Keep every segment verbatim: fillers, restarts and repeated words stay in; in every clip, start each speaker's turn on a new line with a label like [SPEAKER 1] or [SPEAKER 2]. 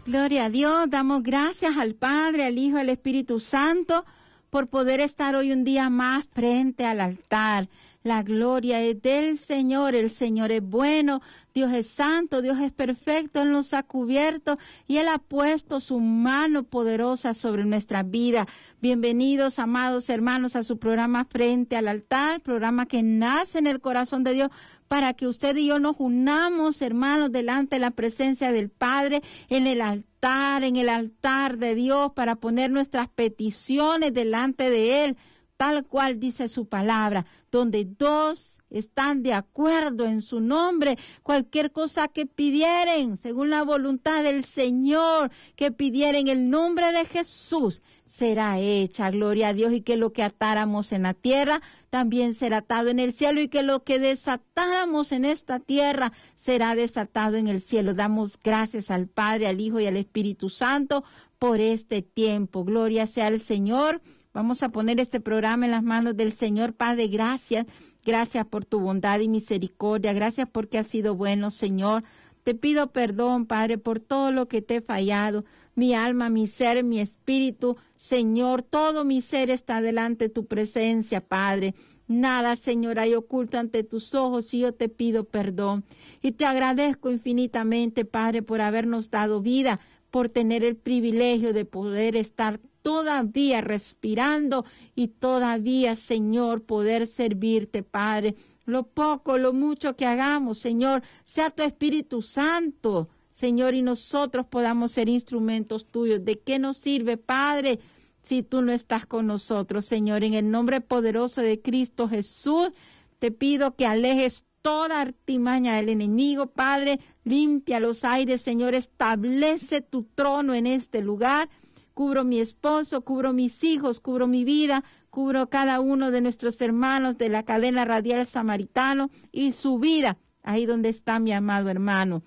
[SPEAKER 1] Gloria a Dios, damos gracias al Padre, al Hijo, al Espíritu Santo por poder estar hoy un día más frente al altar. La gloria es del Señor, el Señor es bueno, Dios es santo, Dios es perfecto, Él nos ha cubierto y Él ha puesto su mano poderosa sobre nuestra vida. Bienvenidos, amados hermanos, a su programa Frente al Altar, programa que nace en el corazón de Dios para que usted y yo nos unamos, hermanos, delante de la presencia del Padre, en el altar, en el altar de Dios, para poner nuestras peticiones delante de Él, tal cual dice su palabra, donde dos están de acuerdo en su nombre, cualquier cosa que pidieren, según la voluntad del Señor, que pidieren el nombre de Jesús, será hecha, gloria a Dios, y que lo que atáramos en la tierra también será atado en el cielo, y que lo que desatáramos en esta tierra será desatado en el cielo. Damos gracias al Padre, al Hijo y al Espíritu Santo por este tiempo. Gloria sea al Señor. Vamos a poner este programa en las manos del Señor. Padre, gracias. Gracias por tu bondad y misericordia. Gracias porque has sido bueno, Señor. Te pido perdón, Padre, por todo lo que te he fallado. Mi alma, mi ser, mi espíritu, Señor, todo mi ser está delante de tu presencia, Padre. Nada, Señor, hay oculto ante tus ojos y yo te pido perdón. Y te agradezco infinitamente, Padre, por habernos dado vida, por tener el privilegio de poder estar todavía respirando y todavía, Señor, poder servirte, Padre. Lo poco, lo mucho que hagamos, Señor, sea tu Espíritu Santo, Señor, y nosotros podamos ser instrumentos tuyos. ¿De qué nos sirve, Padre, si tú no estás con nosotros, Señor? En el nombre poderoso de Cristo Jesús, te pido que alejes toda artimaña del enemigo, Padre. Limpia los aires, Señor, establece tu trono en este lugar. Cubro mi esposo, cubro mis hijos, cubro mi vida, cubro cada uno de nuestros hermanos de la cadena radial Samaritano y su vida, ahí donde está mi amado hermano.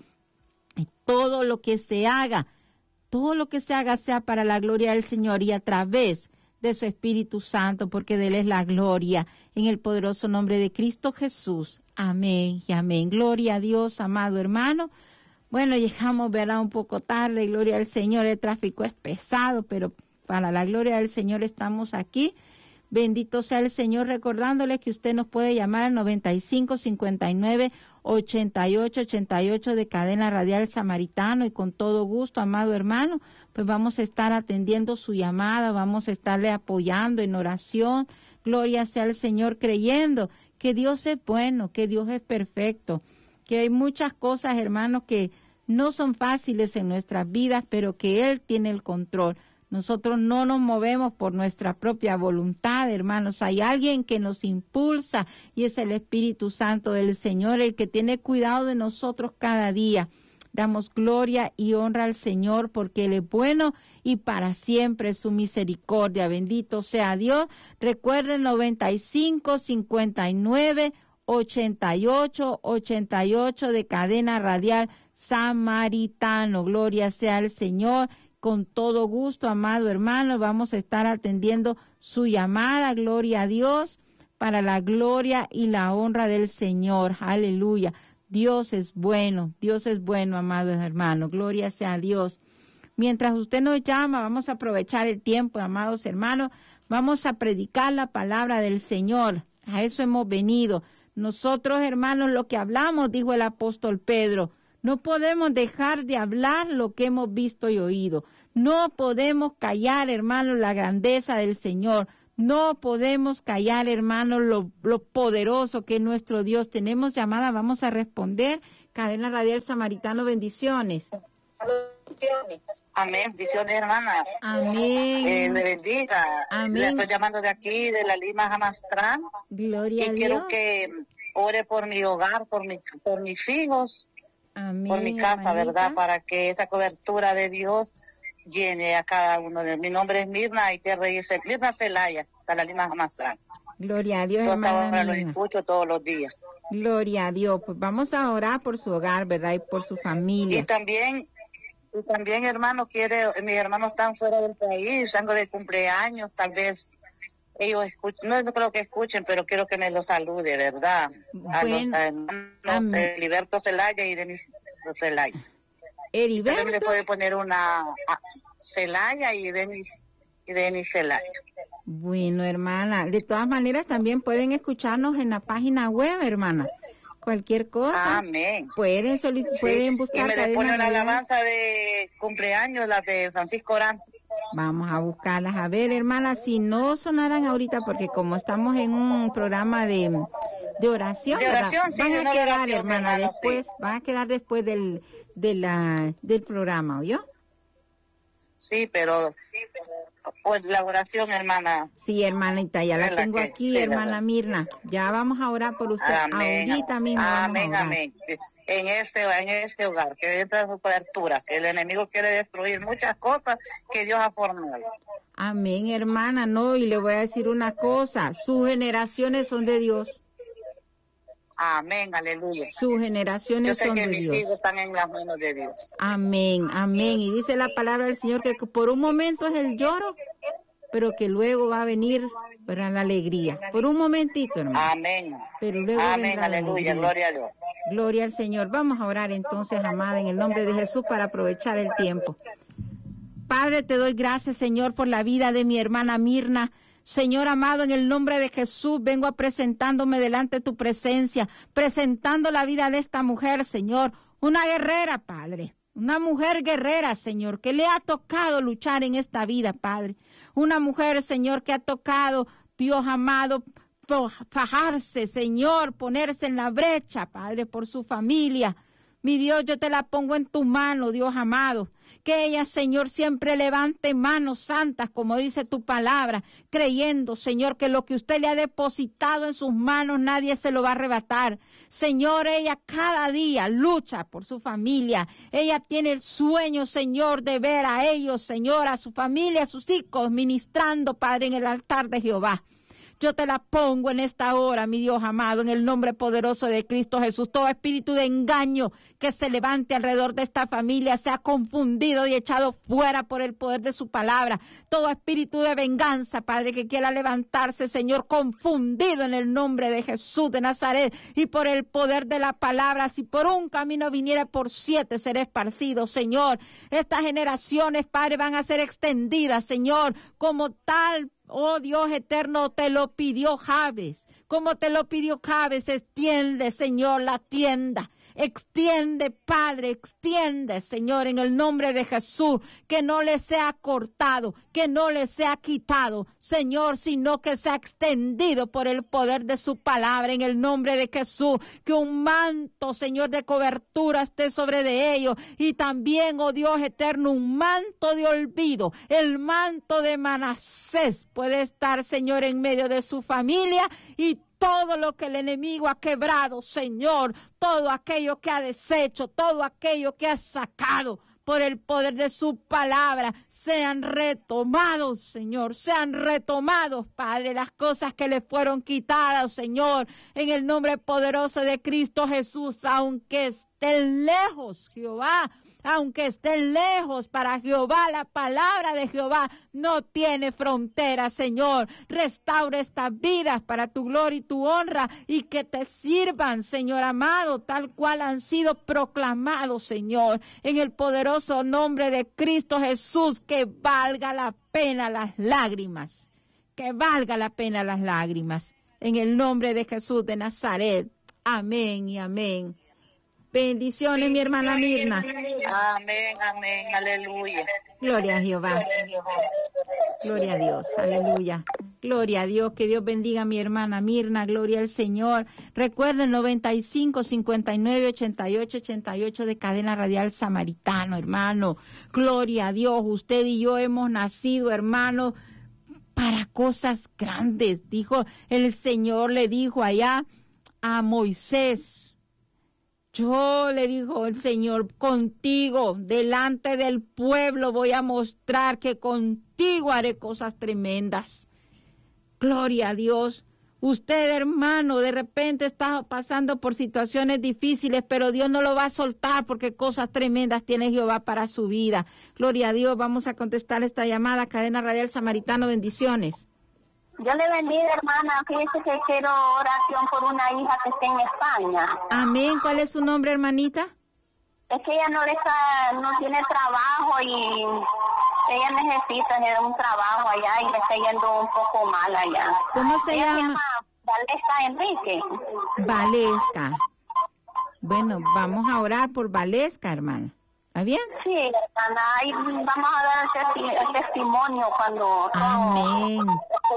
[SPEAKER 1] Y todo lo que se haga, todo lo que se haga sea para la gloria del Señor y a través de su Espíritu Santo, porque de Él es la gloria, en el poderoso nombre de Cristo Jesús. Amén y amén. Gloria a Dios, amado hermano. Bueno, llegamos, verá, un poco tarde, gloria al Señor, el tráfico es pesado, pero para la gloria del Señor estamos aquí. Bendito sea el Señor, recordándole que usted nos puede llamar al noventa y cinco, cincuenta y nueve, ochenta y ocho, ochenta y ocho de Cadena Radial Samaritano, y con todo gusto, amado hermano, pues vamos a estar atendiendo su llamada, vamos a estarle apoyando en oración. Gloria sea al Señor, creyendo que Dios es bueno, que Dios es perfecto, que hay muchas cosas, hermanos, que no son fáciles en nuestras vidas, pero que Él tiene el control. Nosotros no nos movemos por nuestra propia voluntad, hermanos. Hay alguien que nos impulsa y es el Espíritu Santo del Señor, el que tiene cuidado de nosotros cada día. Damos gloria y honra al Señor porque Él es bueno y para siempre su misericordia. Bendito sea Dios. Recuerden noventa y cinco, cincuenta y nueve, ochenta y ocho, ochenta y ocho de Cadena Radial Samaritano. Gloria sea al Señor. Con todo gusto, amado hermano, vamos a estar atendiendo su llamada. Gloria a Dios, para la gloria y la honra del Señor. Aleluya. Dios es bueno, Dios es bueno, amados hermanos. Gloria sea a Dios. Mientras usted nos llama, vamos a aprovechar el tiempo, amados hermanos. Vamos a predicar la palabra del Señor. A eso hemos venido. Nosotros, hermanos, lo que hablamos, dijo el apóstol Pedro, no podemos dejar de hablar lo que hemos visto y oído. No podemos callar, hermanos, la grandeza del Señor. No podemos callar, hermanos, lo, lo poderoso que es nuestro Dios. Tenemos llamada, vamos a responder. Cadena Radial Samaritano, bendiciones.
[SPEAKER 2] Amén, bendiciones, hermana.
[SPEAKER 1] Amén.
[SPEAKER 2] Eh, me bendiga.
[SPEAKER 1] Amén.
[SPEAKER 2] Le estoy llamando de aquí, de la Lima Jamastrán.
[SPEAKER 1] Gloria
[SPEAKER 2] y
[SPEAKER 1] a Dios.
[SPEAKER 2] Quiero que ore por mi hogar, por, mi, por mis hijos,
[SPEAKER 1] Amén,
[SPEAKER 2] por mi casa,
[SPEAKER 1] hermanita.
[SPEAKER 2] ¿verdad? Para que esa cobertura de Dios llene a cada uno de. Mi nombre es Mirna y te Reyes, Mirna Celaya, de la Lima Jamastrán.
[SPEAKER 1] Gloria a Dios,
[SPEAKER 2] Yo hasta
[SPEAKER 1] hermana
[SPEAKER 2] ahora los
[SPEAKER 1] Mirna.
[SPEAKER 2] escucho todos los días.
[SPEAKER 1] Gloria a Dios. Pues vamos a orar por su hogar, ¿verdad? Y por su familia.
[SPEAKER 2] Y también, y también, hermano, quiere, mis hermanos están fuera del país, algo de cumpleaños, tal vez ellos escuchen, no, no creo que escuchen, pero quiero que me los salude, ¿verdad? A
[SPEAKER 1] Bueno,
[SPEAKER 2] los hermanos
[SPEAKER 1] amén.
[SPEAKER 2] eh, Liberto Celaya y Denis Celaya.
[SPEAKER 1] Heriberto.
[SPEAKER 2] También le puede poner una a, Celaya y Denis, y Denis Celaya.
[SPEAKER 1] Bueno, hermana, de todas maneras también pueden escucharnos en la página web, hermana. Cualquier cosa.
[SPEAKER 2] Amén.
[SPEAKER 1] Pueden solic- sí. pueden buscar.
[SPEAKER 2] Y me le pone una alabanza de cumpleaños, la de Francisco Orán.
[SPEAKER 1] Vamos a buscarlas. A ver, hermana, si no sonaran ahorita, porque como estamos en un programa de, de oración,
[SPEAKER 2] de oración sí,
[SPEAKER 1] van a quedar,
[SPEAKER 2] oración,
[SPEAKER 1] hermana,
[SPEAKER 2] hermano,
[SPEAKER 1] después,
[SPEAKER 2] sí.
[SPEAKER 1] van a quedar después del, de la, del programa, ¿oyó?
[SPEAKER 2] Sí, pero, pues la oración, hermana.
[SPEAKER 1] Sí, hermanita, ya la tengo
[SPEAKER 2] que,
[SPEAKER 1] aquí,
[SPEAKER 2] sí,
[SPEAKER 1] hermana Mirna. Ya vamos a orar por usted.
[SPEAKER 2] Amén.
[SPEAKER 1] Ahorita mismo
[SPEAKER 2] Amén,
[SPEAKER 1] vamos a orar.
[SPEAKER 2] amén. En este, en este hogar, que entra su cobertura, que el enemigo quiere destruir muchas cosas que Dios ha formado.
[SPEAKER 1] Amén, hermana. No, y le voy a decir una cosa, sus generaciones son de Dios.
[SPEAKER 2] Amén, aleluya.
[SPEAKER 1] Sus generaciones son de Dios. Yo sé
[SPEAKER 2] que mis hijos están en las manos de Dios.
[SPEAKER 1] Amén, amén. Y dice la palabra del Señor que por un momento es el lloro, pero que luego va a venir para la alegría. Por un momentito, hermano.
[SPEAKER 2] Amén.
[SPEAKER 1] Pero luego
[SPEAKER 2] amén,
[SPEAKER 1] vendrá la
[SPEAKER 2] aleluya,
[SPEAKER 1] alegría.
[SPEAKER 2] Gloria a Dios.
[SPEAKER 1] Gloria al Señor. Vamos a orar entonces, amada, en el nombre de Jesús para aprovechar el tiempo. Padre, te doy gracias, Señor, por la vida de mi hermana Mirna. Señor amado, en el nombre de Jesús, vengo a presentándome delante de tu presencia, presentando la vida de esta mujer, Señor, una guerrera, Padre, una mujer guerrera, Señor, que le ha tocado luchar en esta vida, Padre. Una mujer, Señor, que ha tocado, Dios amado, fajarse, Señor, ponerse en la brecha, Padre, por su familia. Mi Dios, yo te la pongo en tu mano, Dios amado. Que ella, Señor, siempre levante manos santas, como dice tu palabra, creyendo, Señor, que lo que usted le ha depositado en sus manos, nadie se lo va a arrebatar. Señor, ella cada día lucha por su familia. Ella tiene el sueño, Señor, de ver a ellos, Señor, a su familia, a sus hijos, ministrando, Padre, en el altar de Jehová. Yo te la pongo en esta hora, mi Dios amado, en el nombre poderoso de Cristo Jesús. Todo espíritu de engaño que se levante alrededor de esta familia sea confundido y echado fuera por el poder de su palabra. Todo espíritu de venganza, Padre, que quiera levantarse, Señor, confundido en el nombre de Jesús de Nazaret y por el poder de la palabra. Si por un camino viniera, por siete seré esparcido, Señor. Estas generaciones, Padre, van a ser extendidas, Señor, como tal. Oh Dios eterno, te lo pidió Jabes. Como te lo pidió Jabes, extiende, Señor, la tienda. Extiende, Padre, extiende, Señor, en el nombre de Jesús, que no le sea cortado, que no le sea quitado, Señor, sino que sea extendido por el poder de su palabra, en el nombre de Jesús, que un manto, Señor, de cobertura esté sobre de ellos, y también, oh Dios eterno, un manto de olvido, el manto de Manasés puede estar, Señor, en medio de su familia, y todo lo que el enemigo ha quebrado, Señor, todo aquello que ha deshecho, todo aquello que ha sacado por el poder de su palabra, sean retomados, Señor, sean retomados, Padre, las cosas que le fueron quitadas, Señor, en el nombre poderoso de Cristo Jesús, aunque estén lejos, Jehová, aunque estén lejos, para Jehová, la palabra de Jehová no tiene frontera, Señor. Restaura estas vidas para tu gloria y tu honra y que te sirvan, Señor amado, tal cual han sido proclamados, Señor, en el poderoso nombre de Cristo Jesús, que valga la pena las lágrimas, que valga la pena las lágrimas, en el nombre de Jesús de Nazaret. Amén y amén. Bendiciones, mi hermana Mirna.
[SPEAKER 2] Amén, amén, aleluya.
[SPEAKER 1] Gloria a Jehová. Gloria a Dios, aleluya. Gloria a Dios, que Dios bendiga a mi hermana Mirna, gloria al Señor. Recuerden, noventa y cinco, cincuenta y nueve, ochenta y ocho, ochenta y ocho de Cadena Radial Samaritano, hermano. Gloria a Dios, usted y yo hemos nacido, hermano, para cosas grandes. Dijo, el Señor le dijo allá a Moisés, yo, le dijo el Señor, contigo, delante del pueblo voy a mostrar que contigo haré cosas tremendas. Gloria a Dios. Usted, hermano, de repente está pasando por situaciones difíciles, pero Dios no lo va a soltar porque cosas tremendas tiene Jehová para su vida. Gloria a Dios. Vamos a contestar esta llamada. Cadena Radial Samaritano, bendiciones.
[SPEAKER 3] Yo le bendiga, hermana. Fíjese que quiero oración por una hija que está en España.
[SPEAKER 1] Amén. ¿Cuál es su nombre, hermanita?
[SPEAKER 3] Es que ella no le está, no tiene trabajo y ella necesita un trabajo allá y le está yendo un poco mal allá.
[SPEAKER 1] ¿Cómo se
[SPEAKER 3] ella
[SPEAKER 1] llama?
[SPEAKER 3] se llama Valesca Enrique.
[SPEAKER 1] Valesca. Bueno, vamos a orar por Valesca, hermana. ¿Está bien?
[SPEAKER 3] Sí, hermana, ahí vamos a dar el, testi el testimonio cuando...
[SPEAKER 1] Amén.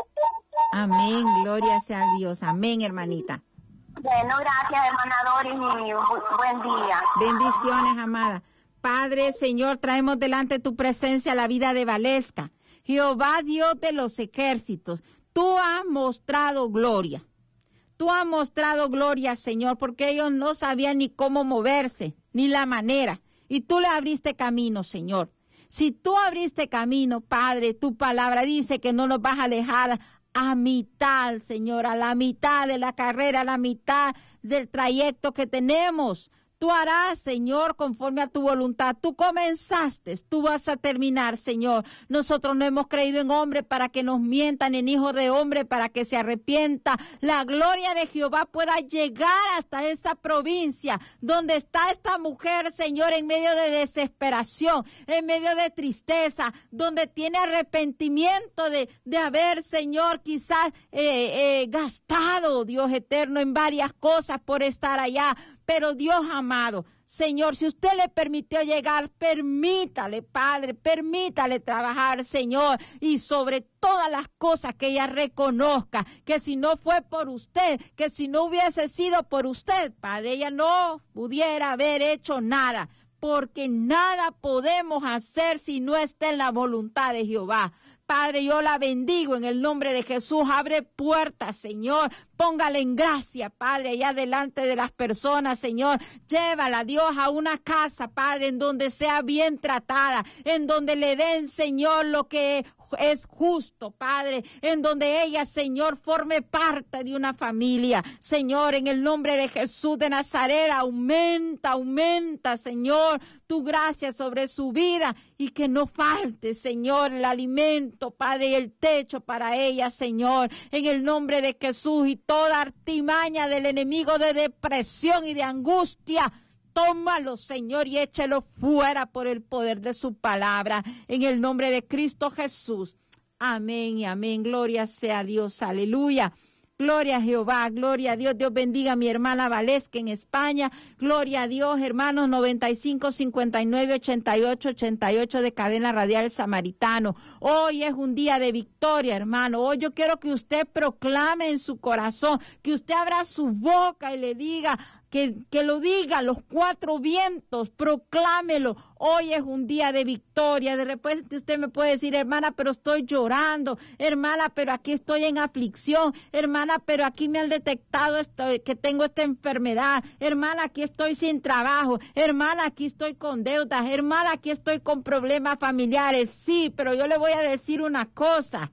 [SPEAKER 1] Amén, gloria sea a Dios. Amén, hermanita.
[SPEAKER 3] Bueno, gracias, hermana Doris, y bu buen día.
[SPEAKER 1] Bendiciones, amada. Padre, Señor, traemos delante tu presencia la vida de Valesca. Jehová, Dios de los ejércitos, tú has mostrado gloria. Tú has mostrado gloria, Señor, porque ellos no sabían ni cómo moverse, ni la manera. Y tú le abriste camino, Señor. Si tú abriste camino, Padre, tu palabra dice que no nos vas a dejar a mitad, Señor, a la mitad de la carrera, a la mitad del trayecto que tenemos. Tú harás, Señor, conforme a tu voluntad. Tú comenzaste, tú vas a terminar, Señor. Nosotros no hemos creído en hombre para que nos mientan, en hijo de hombre para que se arrepienta. La gloria de Jehová pueda llegar hasta esa provincia donde está esta mujer, Señor, en medio de desesperación, en medio de tristeza, donde tiene arrepentimiento de, de haber, Señor, quizás eh, eh, gastado, Dios eterno, en varias cosas por estar allá. Pero Dios amado, Señor, si usted le permitió llegar, permítale, Padre, permítale trabajar, Señor, y sobre todas las cosas que ella reconozca, que si no fue por usted, que si no hubiese sido por usted, Padre, ella no pudiera haber hecho nada, porque nada podemos hacer si no está en la voluntad de Jehová. Padre, yo la bendigo en el nombre de Jesús. Abre puertas, Señor. Póngale en gracia, Padre, allá delante de las personas, Señor. Llévala, Dios, a una casa, Padre, en donde sea bien tratada, en donde le den, Señor, lo que es justo, Padre, en donde ella, Señor, forme parte de una familia. Señor, en el nombre de Jesús de Nazaret, aumenta, aumenta, Señor, tu gracia sobre su vida y que no falte, Señor, el alimento, Padre, y el techo para ella, Señor, en el nombre de Jesús. Y toda artimaña del enemigo de depresión y de angustia, tómalo, Señor, y échalo fuera por el poder de su palabra, en el nombre de Cristo Jesús. Amén y amén. Gloria sea a Dios. Aleluya. Gloria a Jehová, gloria a Dios. Dios bendiga a mi hermana Valesca en España. Gloria a Dios, hermanos. Noventa y cinco, cincuenta y nueve, ochenta y ocho, ochenta y ocho de Cadena Radial Samaritano. Hoy es un día de victoria, hermano. Hoy yo quiero que usted proclame en su corazón, que usted abra su boca y le diga, Que, que lo diga los cuatro vientos, proclámelo. Hoy es un día de victoria. De repente usted me puede decir, hermana, pero estoy llorando, hermana, pero aquí estoy en aflicción, hermana, pero aquí me han detectado esto, que tengo esta enfermedad, hermana, aquí estoy sin trabajo, hermana, aquí estoy con deudas, hermana, aquí estoy con problemas familiares. Sí, pero yo le voy a decir una cosa.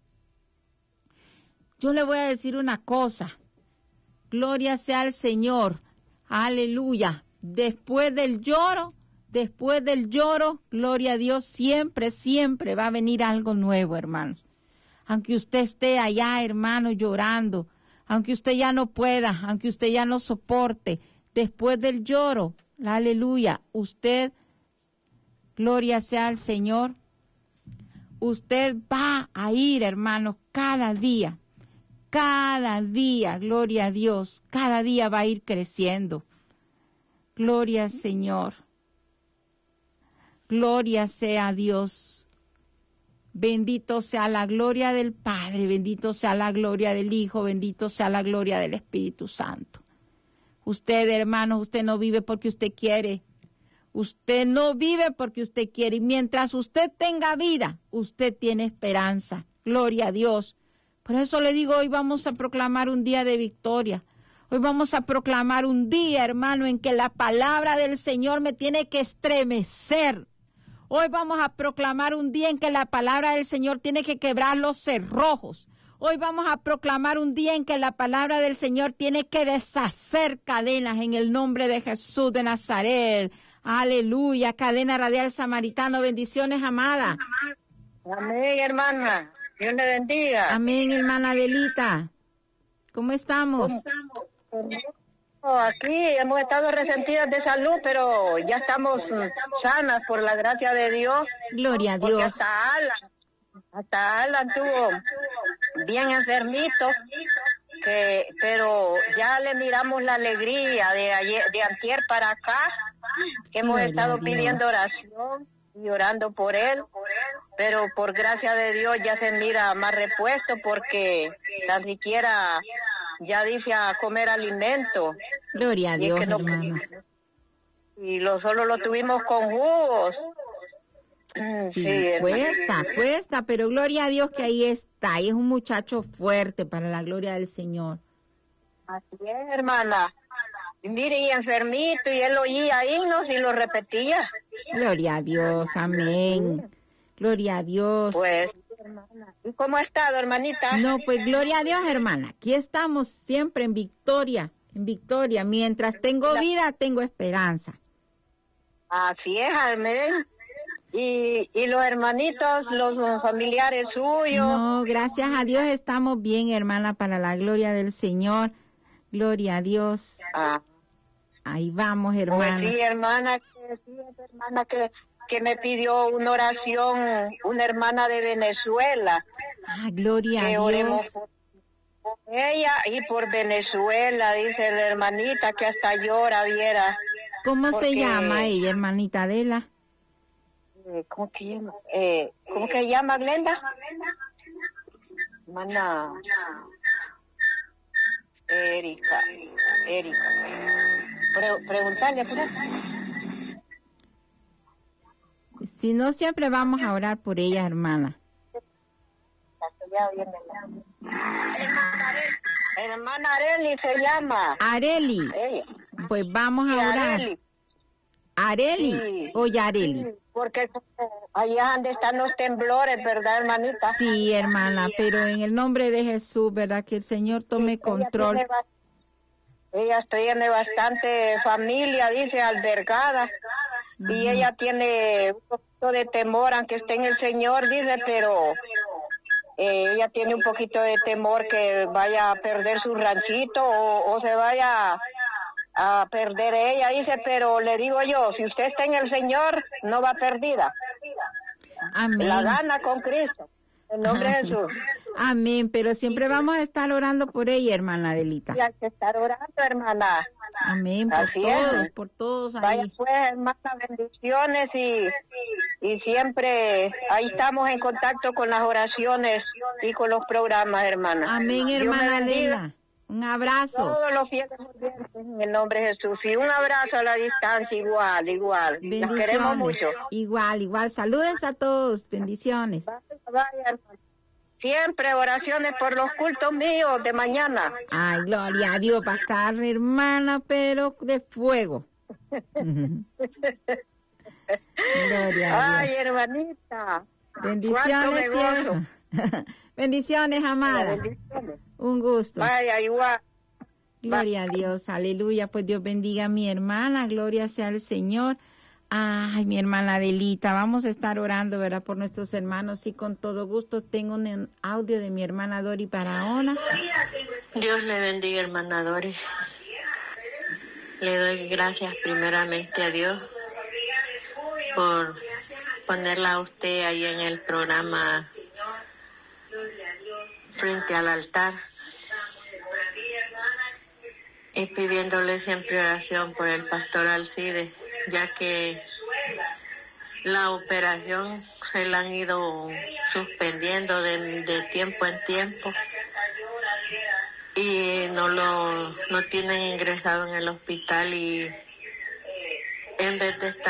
[SPEAKER 1] Yo le voy a decir una cosa. Gloria sea al Señor. Aleluya. Después del lloro, después del lloro, gloria a Dios, siempre, siempre va a venir algo nuevo, hermanos. Aunque usted esté allá, hermano, llorando, aunque usted ya no pueda, aunque usted ya no soporte, después del lloro, aleluya, usted, gloria sea al Señor, usted va a ir, hermanos, cada día. Cada día, gloria a Dios, cada día va a ir creciendo. Gloria al Señor. Gloria sea a Dios. Bendito sea la gloria del Padre, bendito sea la gloria del Hijo, bendito sea la gloria del Espíritu Santo. Usted, hermano, usted no vive porque usted quiere. Usted no vive porque usted quiere. Y mientras usted tenga vida, usted tiene esperanza. Gloria a Dios. Por eso le digo, hoy vamos a proclamar un día de victoria. Hoy vamos a proclamar un día, hermano, en que la palabra del Señor me tiene que estremecer. Hoy vamos a proclamar un día en que la palabra del Señor tiene que quebrar los cerrojos. Hoy vamos a proclamar un día en que la palabra del Señor tiene que deshacer cadenas en el nombre de Jesús de Nazaret. Aleluya. Cadena Radial Samaritano. Bendiciones, amada.
[SPEAKER 2] Amén, hermana. Dios le bendiga.
[SPEAKER 1] Amén, hermana Adelita. ¿Cómo estamos?
[SPEAKER 2] ¿Cómo estamos?
[SPEAKER 4] Aquí hemos estado resentidas de salud, pero ya estamos sanas por la gracia de Dios.
[SPEAKER 1] Gloria a Dios.
[SPEAKER 4] Porque hasta Alan, hasta Alan estuvo bien enfermito, que, pero ya le miramos la alegría de ayer, de antier para acá, que hemos
[SPEAKER 1] Gloria
[SPEAKER 4] estado
[SPEAKER 1] a Dios.
[SPEAKER 4] pidiendo oración y orando por él, pero por gracia de Dios ya se mira más repuesto porque tan siquiera ya dice a comer alimento.
[SPEAKER 1] Gloria a
[SPEAKER 4] Y es
[SPEAKER 1] Dios,
[SPEAKER 4] que no-
[SPEAKER 1] hermana.
[SPEAKER 4] Y lo solo lo tuvimos con jugos. Mm,
[SPEAKER 1] Sí,
[SPEAKER 4] hermana.
[SPEAKER 1] cuesta, cuesta, pero gloria a Dios que ahí está. Y es un muchacho fuerte para la gloria del Señor.
[SPEAKER 4] Así es, hermana. Y mire, y enfermito, y él oía himnos y lo repetía.
[SPEAKER 1] Gloria a Dios, amén. Gloria a Dios.
[SPEAKER 4] Pues, hermana. ¿Y cómo ha estado, hermanita?
[SPEAKER 1] No, pues gloria a Dios, hermana. Aquí estamos siempre en victoria, en victoria. Mientras tengo vida, tengo esperanza.
[SPEAKER 4] Así es, amén. Y, y los hermanitos, los familiares suyos.
[SPEAKER 1] No, gracias a Dios estamos bien, hermana, para la gloria del Señor. Gloria a Dios.
[SPEAKER 4] Ah,
[SPEAKER 1] Ahí vamos,
[SPEAKER 4] pues
[SPEAKER 1] hermana.
[SPEAKER 4] sí, hermana, que sí, hermana, que, que me pidió una oración, una hermana de Venezuela.
[SPEAKER 1] Ah, gloria
[SPEAKER 4] Que
[SPEAKER 1] a
[SPEAKER 4] oremos
[SPEAKER 1] Dios.
[SPEAKER 4] por, por ella y por Venezuela, dice la hermanita que hasta llora, viera.
[SPEAKER 1] ¿Cómo se
[SPEAKER 4] porque-
[SPEAKER 1] llama ella, hermanita Adela?
[SPEAKER 4] Eh, ¿Cómo que llama? Eh, ¿Cómo que llama, Glenda? Hermana Erika, Erika. Pre- preguntarle por eso.
[SPEAKER 1] Si no, siempre vamos a orar por ella, hermana.
[SPEAKER 4] Ya viene la- Hermana Areli se llama.
[SPEAKER 1] Areli,
[SPEAKER 4] Ella.
[SPEAKER 1] pues vamos a orar.
[SPEAKER 4] Areli.
[SPEAKER 1] Areli
[SPEAKER 4] Sí.
[SPEAKER 1] o Yareli.
[SPEAKER 4] Sí, porque como allá donde están los temblores, ¿verdad, hermanita?
[SPEAKER 1] Sí, hermana, pero en el nombre de Jesús, ¿verdad? Que el Señor tome
[SPEAKER 4] Ella
[SPEAKER 1] control.
[SPEAKER 4] tiene ba- Ella tiene bastante familia, dice, albergada. Y ella tiene un poquito de temor, aunque esté en el Señor, dice, pero eh, ella tiene un poquito de temor que vaya a perder su ranchito o, o se vaya a perder ella, dice, pero le digo yo, si usted está en el Señor, no va perdida.
[SPEAKER 1] Amén.
[SPEAKER 4] La gana con Cristo. En nombre de
[SPEAKER 1] Amén.
[SPEAKER 4] Jesús.
[SPEAKER 1] Amén, pero siempre vamos a estar orando por ella, hermana Adelita.
[SPEAKER 4] Y hay que estar orando, hermana.
[SPEAKER 1] Amén, por
[SPEAKER 4] Así es.
[SPEAKER 1] todos, por todos
[SPEAKER 4] Vaya
[SPEAKER 1] ahí.
[SPEAKER 4] pues, hermana, bendiciones y, y siempre ahí estamos en contacto con las oraciones y con los programas, hermana.
[SPEAKER 1] Amén,
[SPEAKER 4] Dios me
[SPEAKER 1] hermana
[SPEAKER 4] bendiga.
[SPEAKER 1] Adela. Un abrazo.
[SPEAKER 4] Todos los fieles oyentes en el nombre de Jesús. Y un abrazo a la distancia, igual, igual. Las queremos
[SPEAKER 1] Bendiciones.
[SPEAKER 4] mucho.
[SPEAKER 1] Igual, igual. Saludes a todos. Bendiciones.
[SPEAKER 4] Vaya, vaya, hermana. Siempre oraciones por los cultos míos de mañana.
[SPEAKER 1] Ay, gloria a Dios, va a estar hermana, pero de fuego. Gloria a
[SPEAKER 4] Ay,
[SPEAKER 1] Dios.
[SPEAKER 4] hermanita.
[SPEAKER 1] Bendiciones,
[SPEAKER 4] cuánto me gozo.
[SPEAKER 1] sierva. Bendiciones, amada.
[SPEAKER 4] Bendiciones.
[SPEAKER 1] Un gusto.
[SPEAKER 4] Vaya, igual.
[SPEAKER 1] Gloria a Dios, aleluya. Pues Dios bendiga a mi hermana, gloria sea al Señor. Ay, mi hermana Adelita, vamos a estar orando, ¿verdad? Por nuestros hermanos y con todo gusto. Tengo un audio de mi hermana Dori Barahona.
[SPEAKER 5] Dios le bendiga, hermana Dori. Le doy gracias primeramente a Dios por ponerla a usted ahí en el programa Frente al Altar y pidiéndole siempre oración por el pastor Alcides, ya que la operación se la han ido suspendiendo de, de tiempo en tiempo y no lo no tienen ingresado en el hospital y en vez de estar